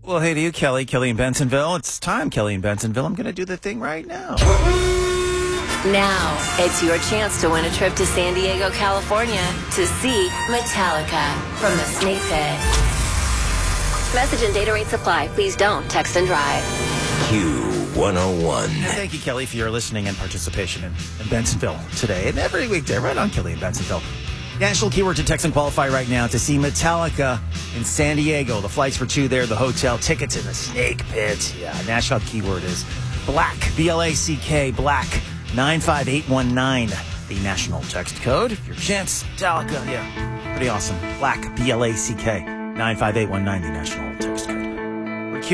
Well, hey to you, Kelly. Kelly in Bensonville. It's time, Kelly in Bensonville. I'm going to do the thing right now. Now, it's your chance to win a trip to San Diego, California to see Metallica from the Snake Pit. Message and data rates apply. Please don't text and drive. Q101. And thank you, Kelly, for your listening and participation in Bensonville today and every weekday right on Kelly in Bensonville. National keyword to text and qualify right now to see Metallica in San Diego. The flights for two there, the hotel, tickets in the Snake Pit. Yeah, national keyword is black, B-L-A-C-K, black, 95819, the national text code. Your chance, Metallica, yeah, pretty awesome. Black, B-L-A-C-K, 95819, the national text code.